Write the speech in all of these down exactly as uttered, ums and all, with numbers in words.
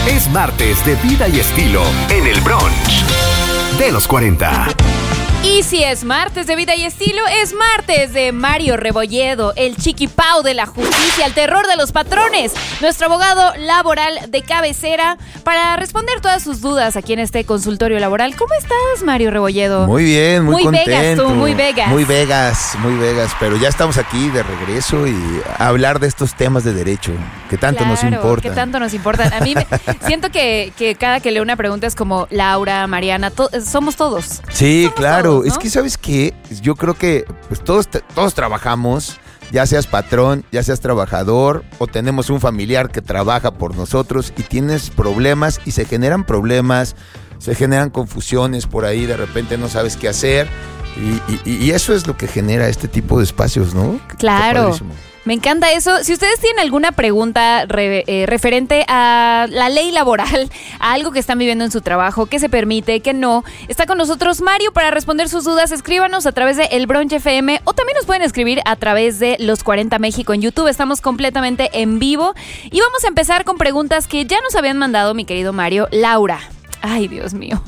Es martes de vida y estilo en el brunch de los cuarenta. Y si es martes de vida y estilo, es martes de Mario Rebolledo, el chiquipau de la justicia, el terror de los patrones, nuestro abogado laboral de cabecera, para responder todas sus dudas aquí en este consultorio laboral. ¿Cómo estás, Mario Rebolledo? Muy bien, muy, muy contento. Muy Vegas tú, muy Vegas. Muy Vegas, muy Vegas, pero ya estamos aquí de regreso y a hablar de estos temas de derecho, que tanto claro, nos importan. que tanto nos importan. A mí me, siento que, que cada que leo una pregunta es como Laura, Mariana, to, somos todos. Sí, somos claro. Todos, ¿no? Es que, ¿sabes qué? Yo creo que pues, todos, todos trabajamos, ya seas patrón, ya seas trabajador, o tenemos un familiar que trabaja por nosotros y tienes problemas y se generan problemas, se generan confusiones por ahí, de repente no sabes qué hacer y, y, y eso es lo que genera este tipo de espacios, ¿no? Claro. Me encanta eso. Si ustedes tienen alguna pregunta re, eh, referente a la ley laboral, a algo que están viviendo en su trabajo, qué se permite, qué no, está con nosotros Mario para responder sus dudas. Escríbanos a través de El Brunch F M o también nos pueden escribir a través de Los cuarenta México en YouTube. Estamos completamente en vivo y vamos a empezar con preguntas que ya nos habían mandado mi querido Mario. Laura. Ay, Dios mío.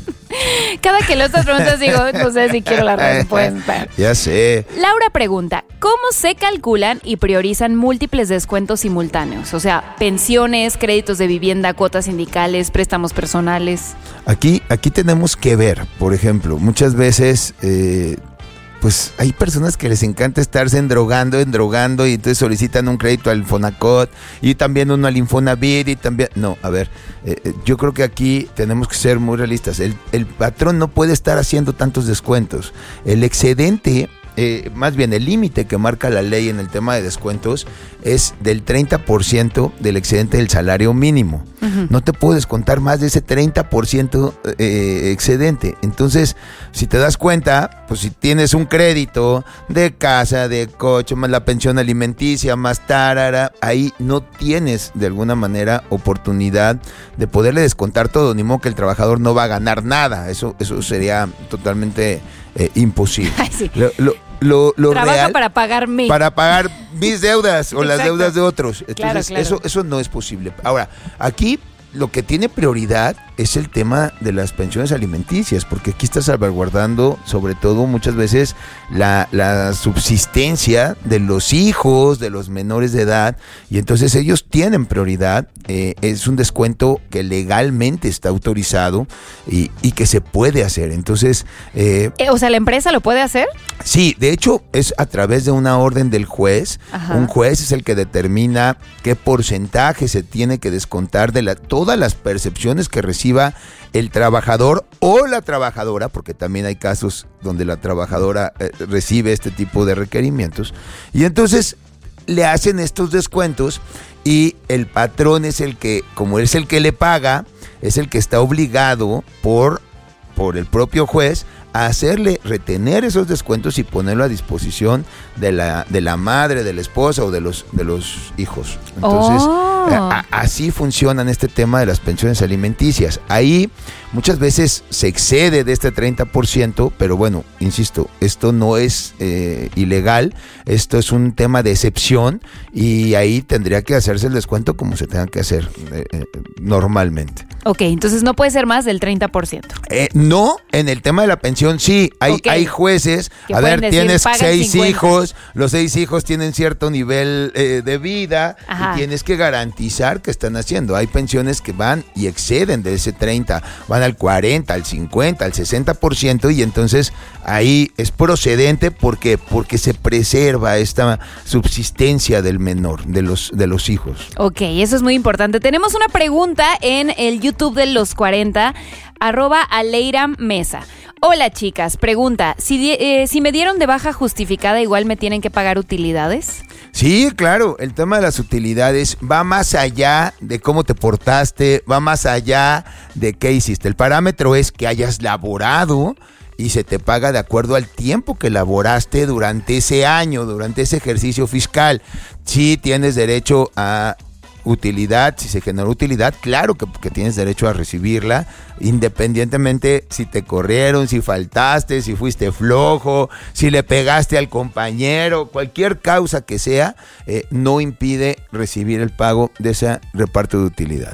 Cada que leo estas preguntas digo, no sé si quiero la respuesta. Ya sé. Laura pregunta, ¿cómo se calculan y priorizan múltiples descuentos simultáneos? O sea, pensiones, créditos de vivienda, cuotas sindicales, préstamos personales. Aquí, aquí tenemos que ver, por ejemplo, muchas veces... Eh, pues hay personas que les encanta estarse endrogando, endrogando y entonces solicitan un crédito al Fonacot y también uno al Infonavit y también... No, a ver, eh, yo creo que aquí tenemos que ser muy realistas. El, el patrón no puede estar haciendo tantos descuentos. El excedente... Eh, más bien el límite que marca la ley en el tema de descuentos es del treinta por ciento del excedente del salario mínimo. Uh-huh. No te puedes contar más de ese treinta por ciento eh, excedente. Entonces, si te das cuenta, pues si tienes un crédito de casa, de coche, más la pensión alimenticia, más tarara, ahí no tienes de alguna manera oportunidad de poderle descontar todo. Ni modo que el trabajador no va a ganar nada. Eso, eso sería totalmente... Eh, imposible. Ay, sí. Lo, lo, lo, lo Trabajo real, para pagar mí. Para pagar mis deudas o las deudas de otros. Entonces, claro, claro. Eso, eso no es posible. Ahora, aquí lo que tiene prioridad es el tema de las pensiones alimenticias, porque aquí está salvaguardando, sobre todo muchas veces, la, la subsistencia de los hijos, de los menores de edad, y entonces ellos tienen prioridad. Eh, es un descuento que legalmente está autorizado y, y que se puede hacer. Entonces, eh, eh, o sea, ¿la empresa lo puede hacer? Sí, de hecho es a través de una orden del juez. Ajá. Un juez es el que determina qué porcentaje se tiene que descontar de la, todas las percepciones que reciba el trabajador o la trabajadora, porque también hay casos donde la trabajadora eh, recibe este tipo de requerimientos, y entonces le hacen estos descuentos y el patrón es el que, como es el que le paga, es el que está obligado por, por el propio juez a hacerle retener esos descuentos y ponerlo a disposición de la, de la madre, de la esposa o de los, de los hijos. Entonces, oh. a, así funcionan este tema de las pensiones alimenticias. Ahí muchas veces se excede de este treinta por ciento, pero bueno, insisto, esto no es eh, ilegal, esto es un tema de excepción y ahí tendría que hacerse el descuento como se tenga que hacer eh, eh, normalmente. Ok, entonces no puede ser más del treinta por ciento. Eh, no, en el tema de la pensión sí, hay, okay. hay jueces, que a ver, decir, tienes seis cincuenta hijos, los seis hijos tienen cierto nivel eh, de vida. Ajá. Y tienes que garantizar que están haciendo. Hay pensiones que van y exceden de ese treinta, van al cuarenta, al cincuenta, al sesenta por ciento y entonces ahí es procedente porque porque se preserva esta subsistencia del menor, de los, de los hijos. Ok, eso es muy importante. Tenemos una pregunta en el YouTube de Los cuarenta, arroba Aleiram Mesa. Hola chicas, pregunta, si, eh, si me dieron de baja justificada, ¿igual me tienen que pagar utilidades? Sí, claro, el tema de las utilidades va más allá de cómo te portaste, va más allá de qué hiciste. El parámetro es que hayas laborado y se te paga de acuerdo al tiempo que laboraste durante ese año, durante ese ejercicio fiscal. Sí tienes derecho a utilidad, si se generó utilidad, claro que, que tienes derecho a recibirla, independientemente si te corrieron, si faltaste, si fuiste flojo, si le pegaste al compañero, cualquier causa que sea, eh, no impide recibir el pago de ese reparto de utilidades.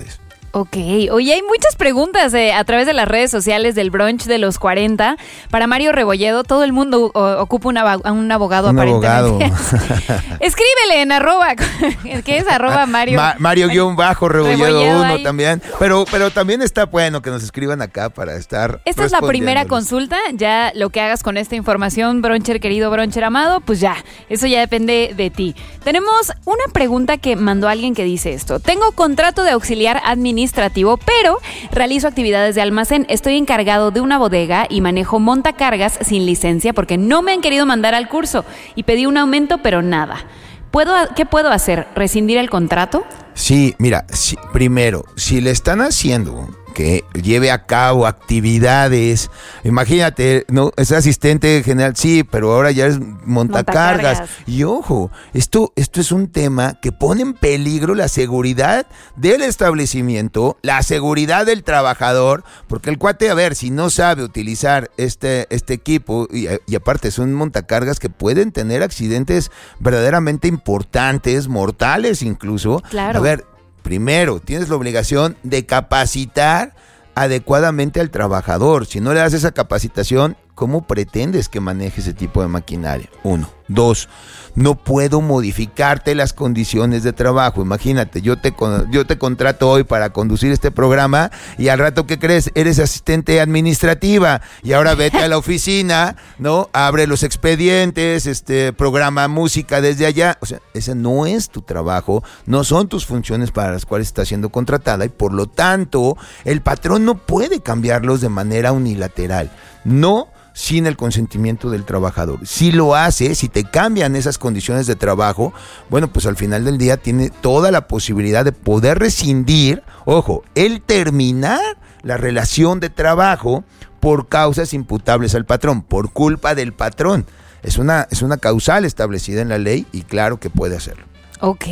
Ok, oye, hay muchas preguntas eh, a través de las redes sociales del brunch de los cuarenta. Para Mario Rebolledo, todo el mundo o, ocupa una, un abogado un aparentemente. Abogado. Escríbele en arroba, que es arroba Mario. Ma, Mario guión bajo Rebolledo, Rebolledo uno ahí. también. Pero, pero también está bueno que nos escriban acá para estar Esta es la primera consulta. Ya lo que hagas con esta información, broncher querido, broncher amado, pues ya, eso ya depende de ti. Tenemos una pregunta que mandó alguien que dice esto. Tengo contrato de auxiliar administrativo administrativo, pero realizo actividades de almacén. Estoy encargado de una bodega y manejo montacargas sin licencia porque no me han querido mandar al curso y pedí un aumento, pero nada. ¿Puedo, ¿Qué puedo hacer? ¿Rescindir el contrato? Sí, mira, si, primero, si le están haciendo que lleve a cabo actividades, imagínate, no, es asistente general, sí, pero ahora ya es montacargas. montacargas. Y ojo, esto, esto es un tema que pone en peligro la seguridad del establecimiento, la seguridad del trabajador, porque el cuate, a ver, si no sabe utilizar este, este equipo, y, y aparte son montacargas que pueden tener accidentes verdaderamente importantes, mortales incluso. Claro. A ver, primero, tienes la obligación de capacitar adecuadamente al trabajador. Si no le das esa capacitación, ¿cómo pretendes que maneje ese tipo de maquinaria? Uno. Dos, no puedo modificarte las condiciones de trabajo. Imagínate, yo te, yo te contrato hoy para conducir este programa y al rato, ¿qué crees? Eres asistente administrativa y ahora vete a la oficina, ¿no? Abre los expedientes, este, programa música desde allá. O sea, ese no es tu trabajo, no son tus funciones para las cuales estás siendo contratada y por lo tanto, el patrón no puede cambiarlos de manera unilateral. No sin el consentimiento del trabajador. Si lo hace, si te cambian esas condiciones de trabajo, bueno, pues al final del día tiene toda la posibilidad de poder rescindir, ojo, el terminar la relación de trabajo por causas imputables al patrón, por culpa del patrón. Es una, es una causal establecida en la ley y claro que puede hacerlo. Ok.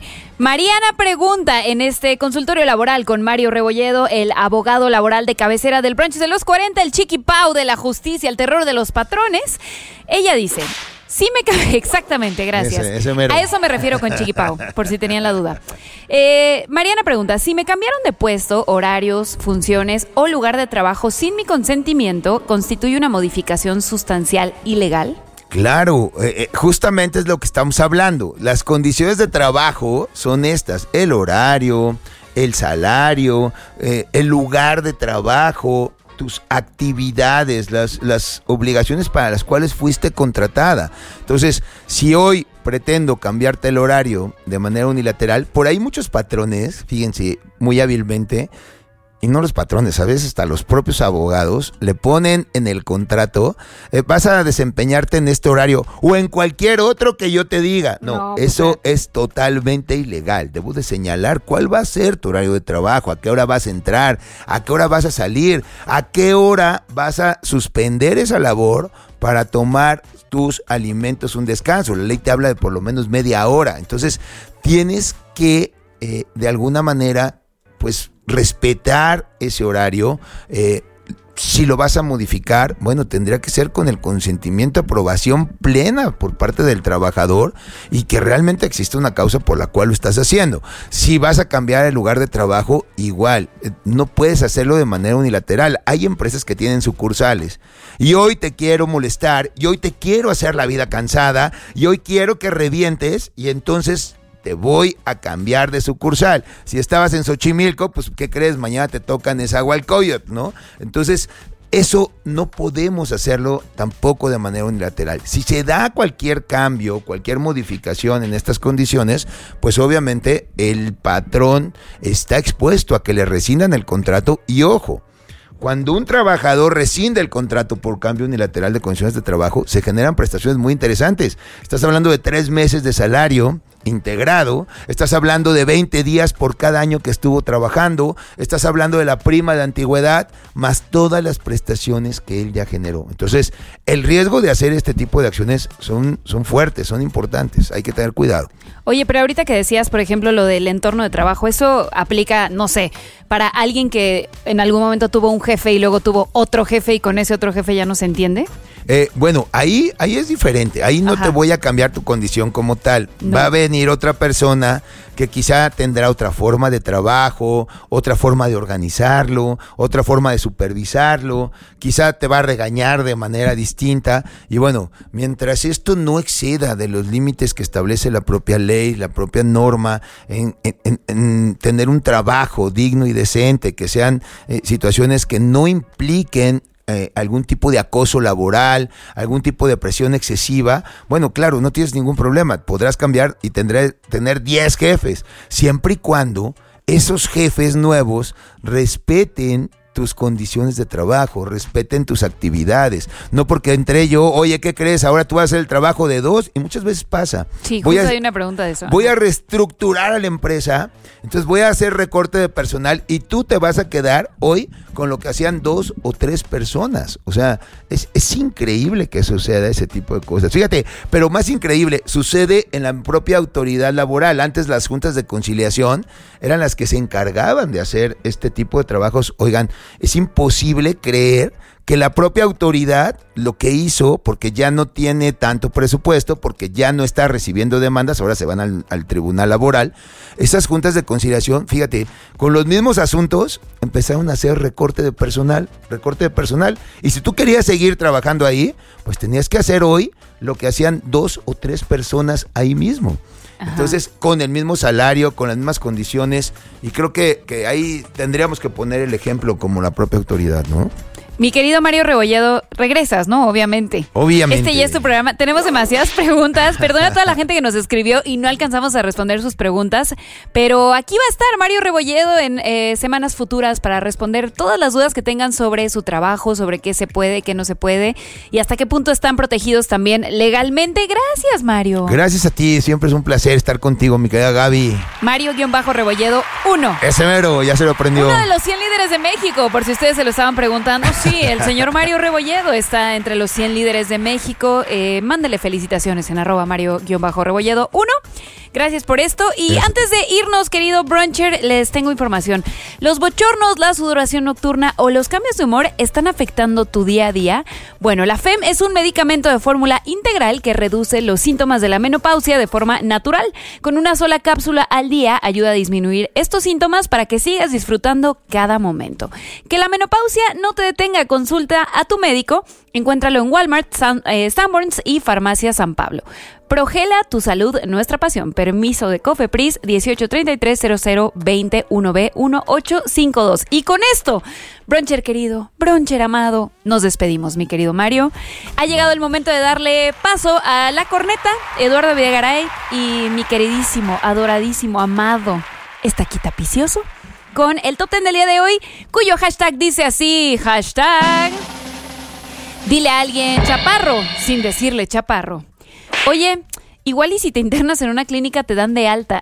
Mariana pregunta en este consultorio laboral con Mario Rebolledo, el abogado laboral de cabecera del brunch de los cuarenta, el Chiqui Pau de la justicia, el terror de los patrones. Ella dice, sí me cabe, exactamente, gracias. Ese, ese mero. A eso me refiero con Chiqui Pau, por si tenían la duda. Eh, Mariana pregunta, si me cambiaron de puesto, horarios, funciones o lugar de trabajo sin mi consentimiento, ¿constituye una modificación sustancial ilegal? Claro, eh, justamente es lo que estamos hablando. Las condiciones de trabajo son estas: el horario, el salario, eh, el lugar de trabajo, tus actividades, las, las obligaciones para las cuales fuiste contratada. Entonces, si hoy pretendo cambiarte el horario de manera unilateral, por ahí muchos patrones, fíjense, muy hábilmente, y no los patrones, a veces hasta los propios abogados le ponen en el contrato, eh, vas a desempeñarte en este horario o en cualquier otro que yo te diga. No, no eso pues, es totalmente ilegal. Debo de señalar cuál va a ser tu horario de trabajo, a qué hora vas a entrar, a qué hora vas a salir, a qué hora vas a suspender esa labor para tomar tus alimentos, un descanso. La ley te habla de por lo menos media hora. Entonces, tienes que, eh, de alguna manera, pues, respetar ese horario. Eh, si lo vas a modificar, bueno, tendría que ser con el consentimiento, aprobación plena por parte del trabajador y que realmente existe una causa por la cual lo estás haciendo. Si vas a cambiar el lugar de trabajo, igual, eh, no puedes hacerlo de manera unilateral. Hay empresas que tienen sucursales y hoy te quiero molestar y hoy te quiero hacer la vida cansada y hoy quiero que revientes y entonces te voy a cambiar de sucursal. Si estabas en Xochimilco, pues ¿qué crees? Mañana te toca en Nezahualcóyotl, ¿no? Entonces, eso no podemos hacerlo tampoco de manera unilateral. Si se da cualquier cambio, cualquier modificación en estas condiciones, pues obviamente el patrón está expuesto a que le rescindan el contrato y ojo, cuando un trabajador rescinde el contrato por cambio unilateral de condiciones de trabajo, se generan prestaciones muy interesantes. Estás hablando de tres meses de salario integrado, estás hablando de veinte días por cada año que estuvo trabajando, estás hablando de la prima de antigüedad, más todas las prestaciones que él ya generó. Entonces, el riesgo de hacer este tipo de acciones son, son fuertes, son importantes, hay que tener cuidado. Oye, pero ahorita que decías, por ejemplo, lo del entorno de trabajo, eso aplica, no sé, para alguien que en algún momento tuvo un jefe y luego tuvo otro jefe y con ese otro jefe ya no se entiende. Eh, bueno, ahí, ahí es diferente. Ahí no Ajá. te voy a cambiar tu condición como tal. No. Va a venir otra persona que quizá tendrá otra forma de trabajo, otra forma de organizarlo, otra forma de supervisarlo. Quizá te va a regañar de manera distinta. Y bueno, mientras esto no exceda de los límites que establece la propia ley, la propia norma, en, en, en, en tener un trabajo digno y decente, que sean eh, situaciones que no impliquen Eh, algún tipo de acoso laboral, algún tipo de presión excesiva, bueno, claro, no tienes ningún problema, podrás cambiar y tendré, tener diez jefes, siempre y cuando esos jefes nuevos respeten tus condiciones de trabajo, respeten tus actividades, no porque entré yo, oye, ¿qué crees? Ahora tú vas a hacer el trabajo de dos, y muchas veces pasa. Sí, voy justo a, hay una pregunta de eso. Voy a reestructurar a la empresa, entonces voy a hacer recorte de personal y tú te vas a quedar hoy con lo que hacían dos o tres personas. O sea, es, es increíble que suceda ese tipo de cosas. Fíjate, pero más increíble, sucede en la propia autoridad laboral. Antes las juntas de conciliación eran las que se encargaban de hacer este tipo de trabajos. Oigan, es imposible creer que la propia autoridad lo que hizo, porque ya no tiene tanto presupuesto, porque ya no está recibiendo demandas, ahora se van al, al tribunal laboral, esas juntas de conciliación, fíjate, con los mismos asuntos, empezaron a hacer recorte de personal, recorte de personal, y si tú querías seguir trabajando ahí, pues tenías que hacer hoy lo que hacían dos o tres personas ahí mismo. Ajá. Entonces, con el mismo salario, con las mismas condiciones, y creo que, que ahí tendríamos que poner el ejemplo como la propia autoridad, ¿no? Mi querido Mario Rebolledo, regresas, ¿no? Obviamente. Obviamente. Este ya es tu programa. Tenemos demasiadas preguntas. Perdona a toda la gente que nos escribió y no alcanzamos a responder sus preguntas, pero aquí va a estar Mario Rebolledo en eh, semanas futuras para responder todas las dudas que tengan sobre su trabajo, sobre qué se puede, qué no se puede y hasta qué punto están protegidos también legalmente. Gracias, Mario. Gracias a ti. Siempre es un placer estar contigo, mi querida Gaby. Mario-Rebolledo uno. Ese mero, ya se lo aprendió. Uno de los cien líderes de México, por si ustedes se lo estaban preguntando. Sí, el señor Mario Rebolledo está entre los cien líderes de México. Eh, mándele felicitaciones en arroba Mario-Rebolledo uno. Gracias por esto. Y Gracias. Antes de irnos, querido bruncher, les tengo información. Los bochornos, la sudoración nocturna o los cambios de humor están afectando tu día a día. Bueno, la F E M es un medicamento de fórmula integral que reduce los síntomas de la menopausia de forma natural. Con una sola cápsula al día ayuda a disminuir estos síntomas para que sigas disfrutando cada momento. Que la menopausia no te detenga, consulta a tu médico. Encuéntralo en Walmart, San, eh, Sanborns y Farmacia San Pablo. Progela tu salud, nuestra pasión. Permiso de COFEPRIS dieciocho treinta y tres cero cero veinte uno B uno ocho cinco dos. Y con esto, bruncher querido, bruncher amado, nos despedimos, mi querido Mario. Ha llegado el momento de darle paso a la corneta, Eduardo Videgaray y mi queridísimo, adoradísimo, amado Estaquita Picioso, con el top ten del día de hoy, cuyo hashtag dice así, hashtag dile a alguien chaparro, sin decirle chaparro. Oye, igual y si te internas en una clínica te dan de alta.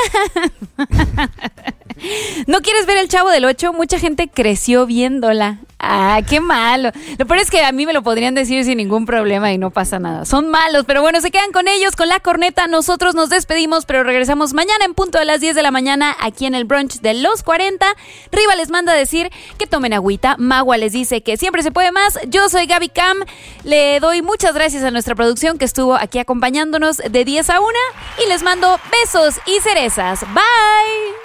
¿No quieres ver El Chavo del Ocho? Mucha gente creció viéndola. Ah, qué malo. Lo peor es que a mí me lo podrían decir sin ningún problema y no pasa nada. Son malos, pero bueno, se quedan con ellos, con la corneta. Nosotros nos despedimos, pero regresamos mañana en punto a las diez de la mañana aquí en el brunch de los cuarenta. Riva les manda a decir que tomen agüita. Magua les dice que siempre se puede más. Yo soy Gaby Cam. Le doy muchas gracias a nuestra producción que estuvo aquí acompañándonos de diez a una y les mando besos y cerezas. Bye.